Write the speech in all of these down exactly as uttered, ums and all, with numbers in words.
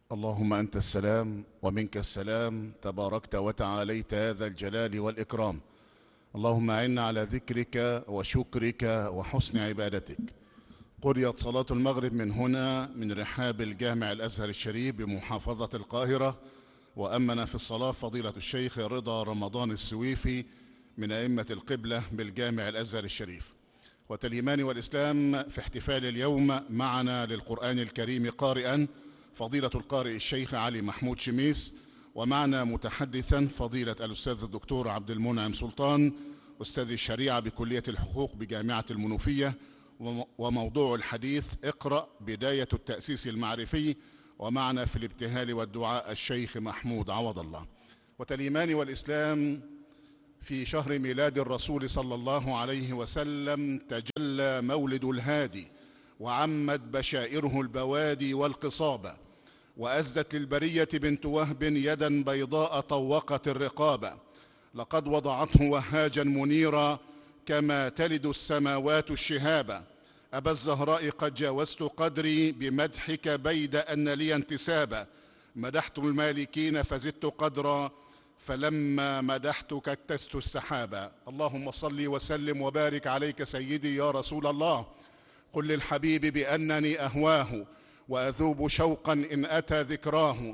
اللهم أنت السلام ومنك السلام، تباركت وتعاليت يا ذا الجلال والإكرام. اللهم أعنا على ذكرك وشكرك وحسن عبادتك. قريت صلاة المغرب من هنا من رحاب الجامع الأزهر الشريف بمحافظة القاهرة، وأمن في الصلاة فضيلة الشيخ رضا رمضان السويفي من أئمة القبلة بالجامع الأزهر الشريف. والإيمان والإسلام في احتفال اليوم معنا للقرآن الكريم قارئا فضيلة القارئ الشيخ علي محمود شميس، ومعنا متحدثا فضيلة الأستاذ الدكتور عبد المنعم سلطان أستاذ الشريعة بكلية الحقوق بجامعة المنوفية. وموضوع الحديث اقرأ بداية التأسيس المعرفي، ومعنا في الابتهال والدعاء الشيخ محمود عوض الله. والإيمان والإسلام في شهر ميلاد الرسول صلى الله عليه وسلم تجلى مولد الهادي، وعمت بشائره البوادي والقصابة، وأزت للبرية بنت وهب يدا بيضاء طوقت الرقابة. لقد وضعته وهاجا منيرا كما تلد السماوات الشهابا. أبا الزهراء قد جاوزت قدري بمدحك بيد أن لي انتسابا. مدحت المالكين فزدت قدرا فلما مدحتك اكتست السحابا. اللهم صل وسلم وبارك عليك سيدي يا رسول الله. قل للحبيب بأنني أهواه وأذوب شوقا إن أتى ذكراه.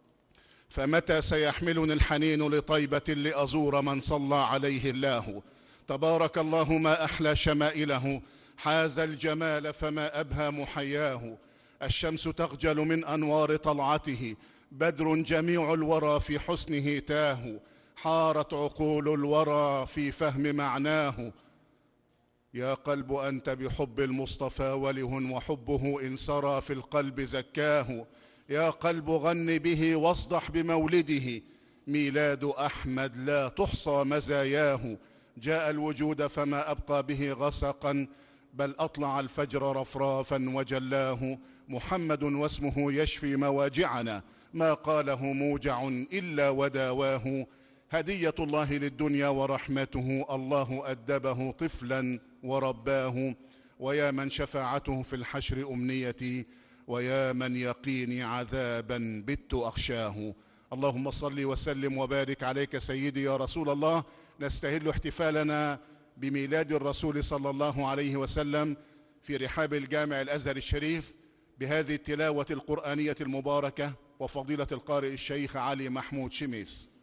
فمتى سيحملني الحنين لطيبة لأزور من صلى عليه الله. تبارك الله ما أحلى شمائله، حاز الجمال فما أبهى محياه. الشمس تخجل من أنوار طلعته، بدر جميع الورى في حسنه تاه. حارت عقول الورى في فهم معناه. يا قلب أنت بحب المصطفى وله، وحبه إن سرى في القلب زكاه. يا قلب غن به واصدح بمولده، ميلاد أحمد لا تحصى مزاياه. جاء الوجود فما أبقى به غسقا، بل أطلع الفجر رفرافا وجلاه. محمد واسمه يشفي مواجعنا، ما قاله موجع إلا وداواه. هدية الله للدنيا ورحمته، الله أدبه طفلا ورباه. ويا من شفاعته في الحشر أمنيتي، ويا من يقيني عذابا بت أخشاه. اللهم صل وسلم وبارك عليك سيدي يا رسول الله. نستهل احتفالنا بميلاد الرسول صلى الله عليه وسلم في رحاب الجامع الأزهر الشريف بهذه التلاوة القرآنية المباركة وفضيلة القارئ الشيخ علي محمود شميس.